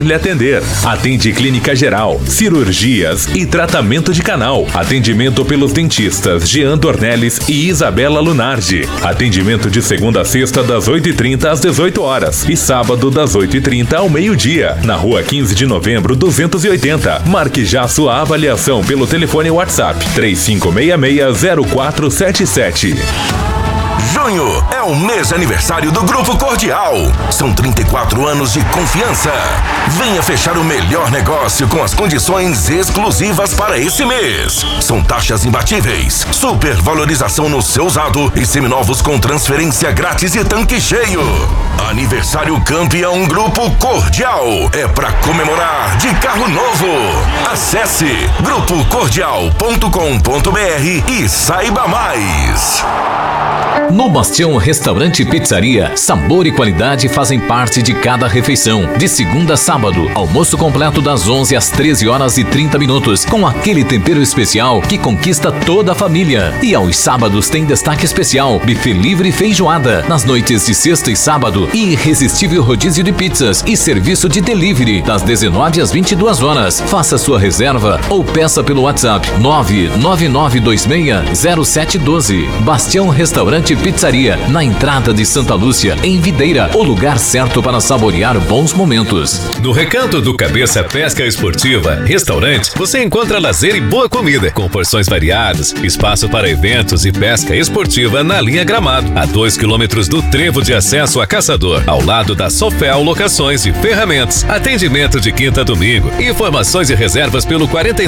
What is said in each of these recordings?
lhe atender. Atende clínica geral, cirurgias e tratamento de canal. Atendimento pelos dentistas Jean Dornelles e Isabela Lunardi. Atendimento de segunda a sexta das 8h30 às 18 horas e sábado das 8h30 ao meio-dia. Na rua 15 de novembro 280. Marque já sua avaliação pelo telefone WhatsApp 3566-0477. Junho é o mês de aniversário do Grupo Cordial. São 34 anos de confiança. Venha fechar o melhor negócio com as condições exclusivas para esse mês. São taxas imbatíveis, supervalorização no seu usado e seminovos com transferência grátis e tanque cheio. Aniversário campeão Grupo Cordial. É pra comemorar de carro novo. Acesse grupocordial.com.br e saiba mais. No Bastião Restaurante e Pizzaria, sabor e qualidade fazem parte de cada refeição. De segunda a sábado, almoço completo das 11 às 13 horas e 30 minutos, com aquele tempero especial que conquista toda a família. E aos sábados tem destaque especial, buffet livre e feijoada. Nas noites de sexta e sábado, irresistível rodízio de pizzas e serviço de delivery, das 19 às 22 horas. Faça sua reserva ou peça pelo WhatsApp 999260712. Bastião Restaurante e Pizzaria, na entrada de Santa Lúcia, em Videira, o lugar certo para saborear bons momentos. No Recanto do Cabeça Pesca Esportiva Restaurante, você encontra lazer e boa comida, com porções variadas, espaço para eventos e pesca esportiva na linha Gramado, a 2 quilômetros do trevo de acesso a Caçador, ao lado da Sofel Locações e Ferramentas. Atendimento de quinta a domingo. Informações e reservas pelo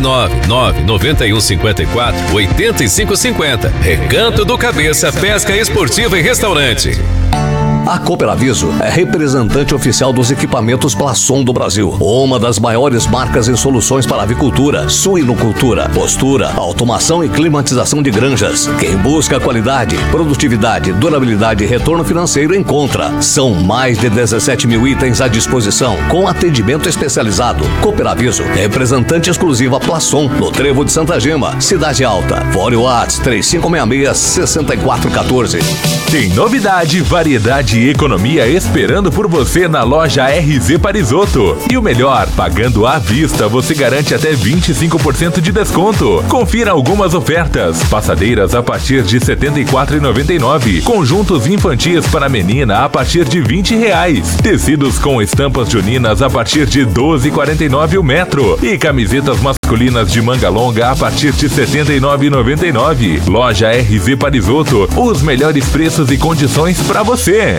499-9154-8550. Recanto do Cabeça Pesca Esportiva e Restaurante. A Cooperaviso é representante oficial dos equipamentos Plasson do Brasil, uma das maiores marcas em soluções para avicultura, suinocultura, postura, automação e climatização de granjas. Quem busca qualidade, produtividade, durabilidade e retorno financeiro encontra. São mais de 17 mil itens à disposição, com atendimento especializado. Cooperaviso, representante exclusiva Plasson, no Trevo de Santa Gema, Cidade Alta. Fone WhatsApp 3566-6414. Tem novidade, variedade e economia esperando por você na loja RZ Parisotto. E o melhor, pagando à vista, você garante até 25% de desconto. Confira algumas ofertas. Passadeiras a partir de R$ 74,99. Conjuntos infantis para menina a partir de R$ 20. Tecidos com estampas juninas a partir de R$ 12,49 o metro. E camisetas masculinas de manga longa a partir de R$ 79,99. Loja RZ Parisotto. Os melhores preços e condições para você.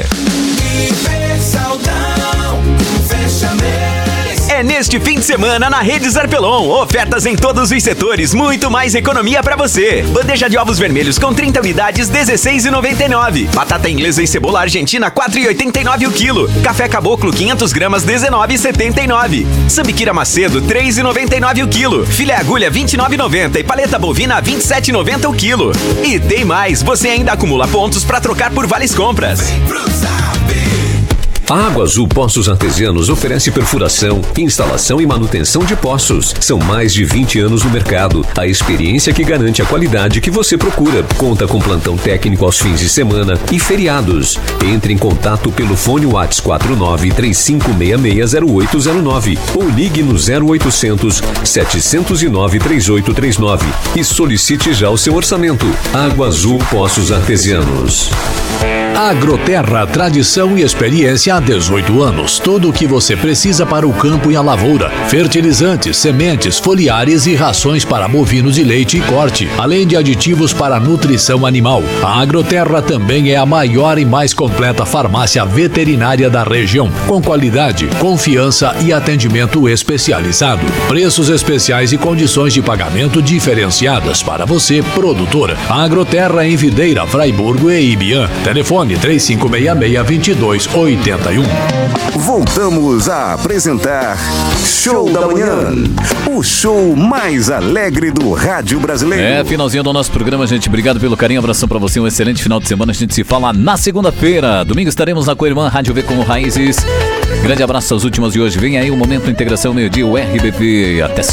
É neste fim de semana na Rede Zarpelon. Ofertas em todos os setores, muito mais economia pra você. Bandeja de ovos vermelhos com 30 unidades, R$16,99. Batata inglesa e cebola argentina, R$4,89 o quilo. Café caboclo, 500 gramas, R$19,79. Sambiquira Macedo, R$3,99 o quilo. Filé agulha, R$29,90. E paleta bovina, R$27,90 o quilo. E tem mais, você ainda acumula pontos pra trocar por vales compras. A Água Azul Poços Artesianos oferece perfuração, instalação e manutenção de poços. São mais de 20 anos no mercado. A experiência que garante a qualidade que você procura. Conta com plantão técnico aos fins de semana e feriados. Entre em contato pelo fone WhatsApp 49-3566-0809 ou ligue no 0800 709 3839 e solicite já o seu orçamento. Água Azul Poços Artesianos. Agroterra, tradição e experiência há 18 anos. Tudo o que você precisa para o campo e a lavoura. Fertilizantes, sementes, foliares e rações para bovinos de leite e corte, além de aditivos para nutrição animal. A Agroterra também é a maior e mais completa farmácia veterinária da região, com qualidade, confiança e atendimento especializado. Preços especiais e condições de pagamento diferenciadas para você, produtor. A Agroterra em Videira, Fraiburgo e Ibiã. Telefone 3566-2281. Voltamos a apresentar Show da Manhã, o show mais alegre do rádio brasileiro. Finalzinho do nosso programa, gente. Obrigado pelo carinho, abração pra você, um excelente final de semana. A gente se fala na segunda-feira. Domingo estaremos na Coirmã Rádio V com Raízes. Grande abraço aos últimos de hoje. Vem aí o Momento Integração Meio-Dia, o RBP. Até segunda.